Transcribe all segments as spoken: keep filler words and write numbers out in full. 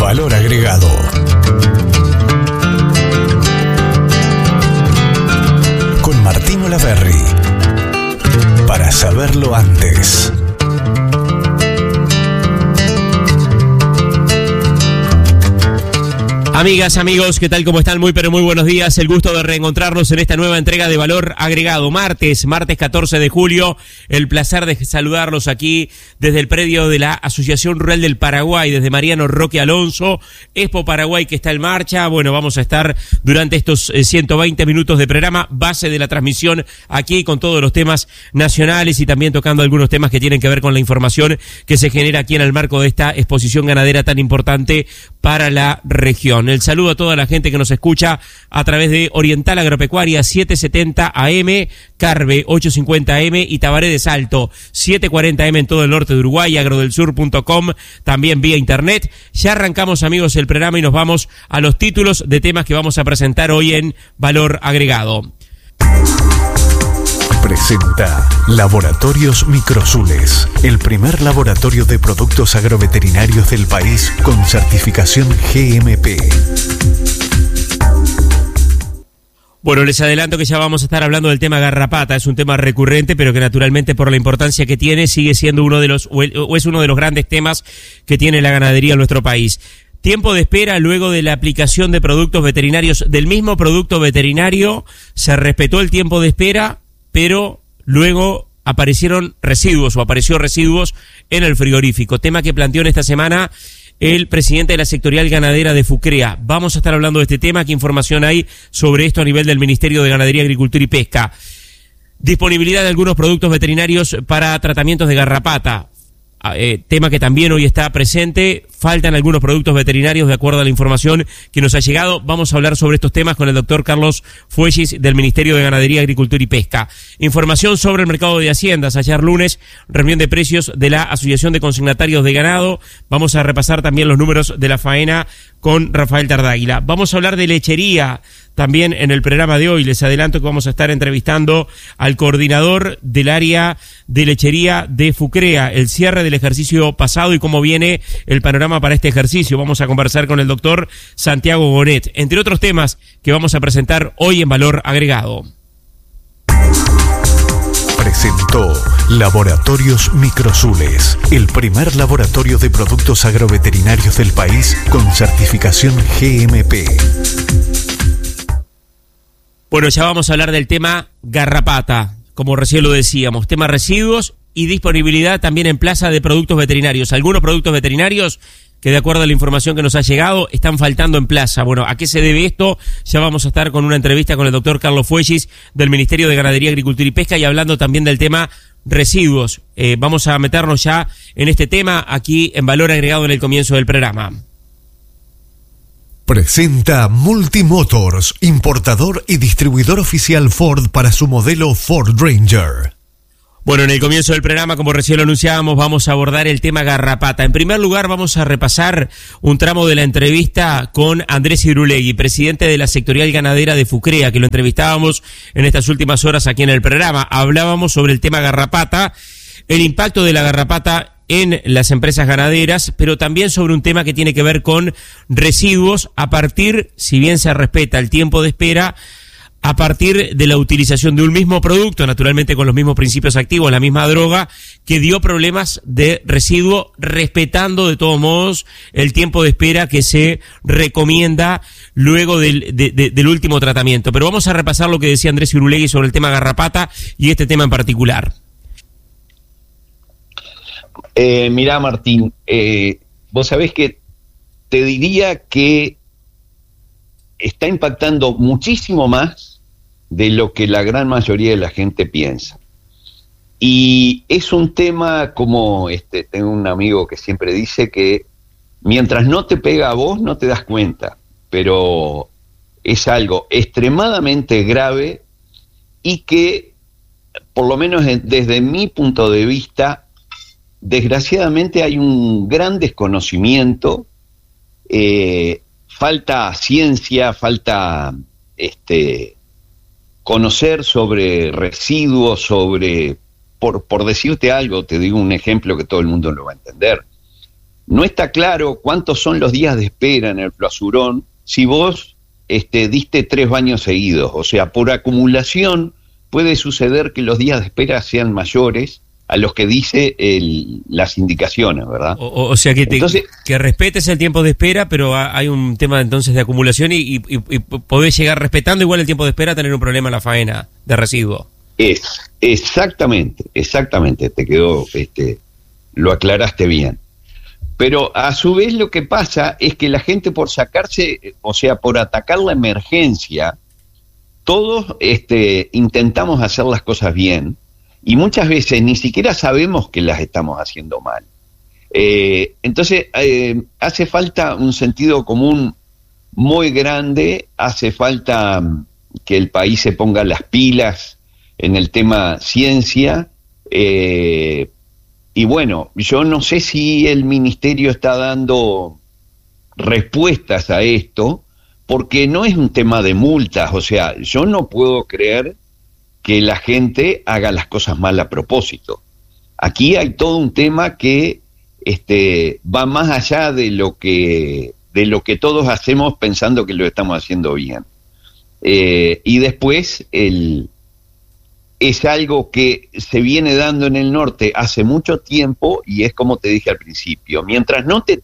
Valor Agregado. Con Martín Olaverri. Para saberlo antes. Amigas, amigos, ¿qué tal? ¿Cómo están? Muy, pero muy buenos días. El gusto de reencontrarnos en esta nueva entrega de Valor Agregado. Martes, martes catorce de julio. El placer de saludarlos aquí desde el predio de la Asociación Rural del Paraguay, desde Mariano Roque Alonso, Expo Paraguay que está en marcha. Bueno, vamos a estar durante estos eh, ciento veinte minutos de programa, base de la transmisión aquí con todos los temas nacionales y también tocando algunos temas que tienen que ver con la información que se genera aquí en el marco de esta exposición ganadera tan importante para la región. El saludo a toda la gente que nos escucha a través de Oriental Agropecuaria setecientos setenta A M, Carve ochocientos cincuenta A M y Tabaré de Salto setecientos cuarenta A M en todo el norte de Uruguay, agrodelsur punto com, también vía internet. Ya arrancamos, amigos, el programa y nos vamos a los títulos de temas que vamos a presentar hoy en Valor Agregado. Presenta Laboratorios Microsules, el primer laboratorio de productos agroveterinarios del país con certificación G M P. Bueno, les adelanto que ya vamos a estar hablando del tema garrapata. Es un tema recurrente, pero que naturalmente por la importancia que tiene sigue siendo uno de los, o es uno de los grandes temas que tiene la ganadería en nuestro país. Tiempo de espera luego de la aplicación de productos veterinarios del mismo producto veterinario. Se respetó el tiempo de espera, pero luego aparecieron residuos o apareció residuos en el frigorífico. Tema que planteó en esta semana el presidente de la sectorial ganadera de FUCREA. Vamos a estar hablando de este tema. ¿Qué información hay sobre esto a nivel del Ministerio de Ganadería, Agricultura y Pesca? Disponibilidad de algunos productos veterinarios para tratamientos de garrapata. Eh, tema que también hoy está presente. Faltan algunos productos veterinarios de acuerdo a la información que nos ha llegado. Vamos a hablar sobre estos temas con el doctor Carlos Fuellis del Ministerio de Ganadería, Agricultura y Pesca. Información sobre el mercado de haciendas. Ayer lunes, reunión de precios de la Asociación de Consignatarios de Ganado. Vamos a repasar también los números de la faena con Rafael Tardáguila. Vamos a hablar de lechería también en el programa de hoy. Les adelanto que vamos a estar entrevistando al coordinador del área de lechería de FUCREA, el cierre del ejercicio pasado y cómo viene el panorama para este ejercicio. Vamos a conversar con el doctor Santiago Gonet, entre otros temas que vamos a presentar hoy en Valor Agregado. Presentó Laboratorios Microsules, el primer laboratorio de productos agroveterinarios del país con certificación G M P. Bueno, ya vamos a hablar del tema garrapata, como recién lo decíamos, tema residuos y disponibilidad también en plaza de productos veterinarios. Algunos productos veterinarios que de acuerdo a la información que nos ha llegado están faltando en plaza. Bueno, ¿a qué se debe esto? Ya vamos a estar con una entrevista con el doctor Carlos Fuellis del Ministerio de Ganadería, Agricultura y Pesca y hablando también del tema residuos. Eh, vamos a meternos ya en este tema aquí en Valor Agregado en el comienzo del programa. Presenta Multimotors, importador y distribuidor oficial Ford para su modelo Ford Ranger. Bueno, en el comienzo del programa, como recién lo anunciábamos, vamos a abordar el tema garrapata. En primer lugar, vamos a repasar un tramo de la entrevista con Andrés Irulegui, presidente de la sectorial ganadera de FUCREA, que lo entrevistábamos en estas últimas horas aquí en el programa. Hablábamos sobre el tema garrapata, el impacto de la garrapata en las empresas ganaderas, pero también sobre un tema que tiene que ver con residuos a partir, si bien se respeta el tiempo de espera, a partir de la utilización de un mismo producto, naturalmente con los mismos principios activos, la misma droga, que dio problemas de residuo, respetando de todos modos el tiempo de espera que se recomienda luego del, de, de, del último tratamiento. Pero vamos a repasar lo que decía Andrés Irulegui sobre el tema garrapata y este tema en particular. Eh, mirá, Martín, eh, vos sabés que te diría que está impactando muchísimo más de lo que la gran mayoría de la gente piensa. Y es un tema como, este, tengo un amigo que siempre dice que mientras no te pega a vos no te das cuenta, pero es algo extremadamente grave y que, por lo menos desde mi punto de vista, desgraciadamente hay un gran desconocimiento, eh, falta ciencia, falta este, conocer sobre residuos, sobre, por, por decirte algo, te digo un ejemplo que todo el mundo lo va a entender. no está claro cuántos son los días de espera en el Fluazurón si vos este, diste tres baños seguidos. O sea, por acumulación puede suceder que los días de espera sean mayores a los que dice el, las indicaciones, ¿verdad? O, o sea, que, te, entonces, que respetes el tiempo de espera, pero hay un tema entonces de acumulación y, y, y podés llegar respetando igual el tiempo de espera a tener un problema en la faena de residuo. Es, exactamente, exactamente, te quedó, este, lo aclaraste bien. Pero a su vez lo que pasa es que la gente por sacarse, o sea, por atacar la emergencia, todos este, intentamos hacer las cosas bien y muchas veces ni siquiera sabemos que las estamos haciendo mal. Eh, entonces eh, hace falta un sentido común muy grande, hace falta que el país se ponga las pilas en el tema ciencia, eh, y bueno, yo no sé si el ministerio está dando respuestas a esto, porque no es un tema de multas, o sea, yo no puedo creer que la gente haga las cosas mal a propósito. Aquí hay todo un tema que este, va más allá de lo que, de lo que todos hacemos pensando que lo estamos haciendo bien. Eh, y después el... es algo que se viene dando en el norte hace mucho tiempo y es como te dije al principio, mientras no te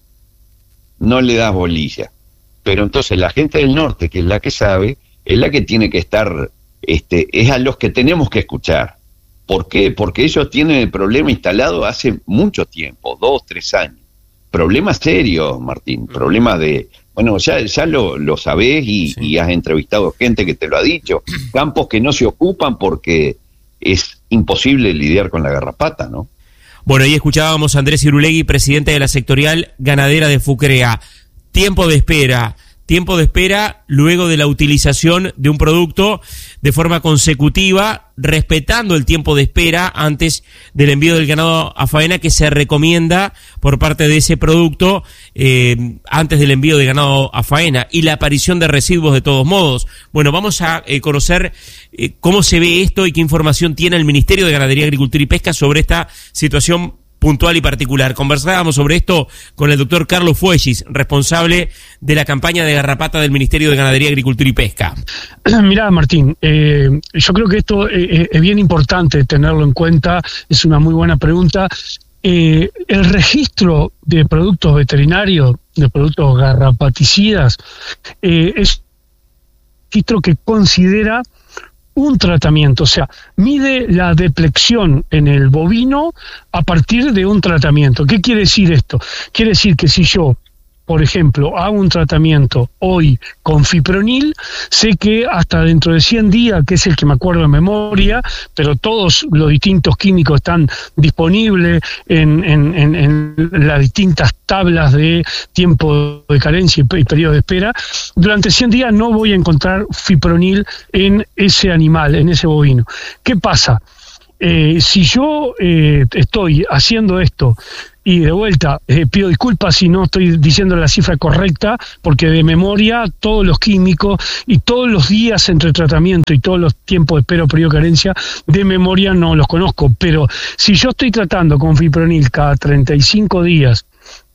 no le das bolilla, pero entonces la gente del norte, que es la que sabe, es la que tiene que estar, este, es a los que tenemos que escuchar. ¿Por qué? Porque ellos tienen el problema instalado hace mucho tiempo, dos, tres años. Problemas serios, Martín, problemas de... Bueno, ya, ya lo, lo sabés y, sí. y has entrevistado gente que te lo ha dicho. Campos que no se ocupan porque es imposible lidiar con la garrapata, ¿no? Bueno, ahí escuchábamos a Andrés Irulegui, presidente de la sectorial ganadera de Fucrea. Tiempo de espera, tiempo de espera luego de la utilización de un producto de forma consecutiva, respetando el tiempo de espera antes del envío del ganado a faena que se recomienda por parte de ese producto eh, antes del envío de ganado a faena y la aparición de residuos de todos modos. Bueno, vamos a eh, conocer eh, cómo se ve esto y qué información tiene el Ministerio de Ganadería, Agricultura y Pesca sobre esta situación puntual y particular. Conversábamos sobre esto con el doctor Carlos Fuegis, responsable de la campaña de garrapata del Ministerio de Ganadería, Agricultura y Pesca. Mirá, Martín, eh, yo creo que esto eh, es bien importante tenerlo en cuenta, es una muy buena pregunta. Eh, el registro de productos veterinarios, de productos garrapaticidas, eh, es un registro que considera un tratamiento, o sea, mide la deplexión en el bovino a partir de un tratamiento. ¿Qué quiere decir esto? Quiere decir que si yo, por ejemplo, hago un tratamiento hoy con fipronil, sé que hasta dentro de cien días, que es el que me acuerdo de memoria, pero todos los distintos químicos están disponibles en, en, en, en las distintas tablas de tiempo de carencia y, y periodo de espera, durante cien días no voy a encontrar fipronil en ese animal, en ese bovino. ¿Qué pasa? Eh, si yo eh, estoy haciendo esto, y de vuelta, eh, pido disculpas si no estoy diciendo la cifra correcta, porque de memoria todos los químicos y todos los días entre tratamiento y todos los tiempos de espera o periodo de carencia, de memoria no los conozco. Pero si yo estoy tratando con fipronil cada treinta y cinco días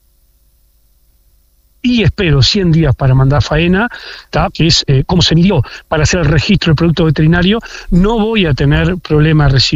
y espero cien días para mandar faena, ¿tá? Que es eh, como se midió para hacer el registro del producto veterinario, no voy a tener problema de residuos.